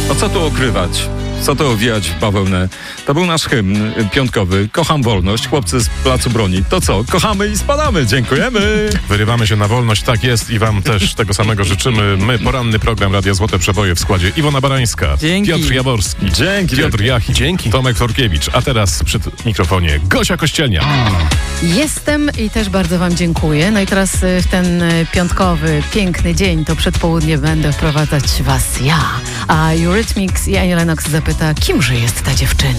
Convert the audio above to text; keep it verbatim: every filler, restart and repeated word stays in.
A co tu ukrywać? Co to owijać w bawełnę? To był nasz hymn piątkowy. Kocham wolność. Chłopcy z Placu Broni. To co? Kochamy i spadamy. Dziękujemy. Wyrywamy się na wolność, tak jest i wam też tego samego życzymy. My, poranny program Radia Złote Przeboje w składzie Iwona Barańska, Dzięki. Piotr Jaworski, Dzięki. Piotr Jach, Dzięki. Tomek Forkiewicz, a teraz przy mikrofonie Gosia Kościelnia. Jestem i też bardzo wam dziękuję. No i teraz y, w ten y, piątkowy, piękny dzień, to przedpołudnie będę wprowadzać was ja. A Eurythmics i Annie Lennox zapyta, kimże jest ta dziewczyna?